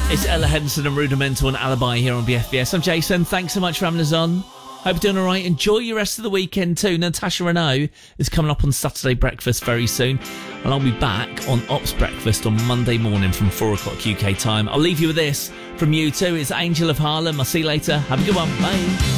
It's Ella Henderson and Rudimental and Alibi here on BFBS. I'm Jason. Thanks so much for having us on. Hope you're doing all right. Enjoy your rest of the weekend too. Natasha Renault is coming up on Saturday Breakfast very soon. And I'll be back on Ops Breakfast on Monday morning from 4 o'clock UK time. I'll leave you with this from U2. It's Angel of Harlem. I'll see you later. Have a good one. Bye.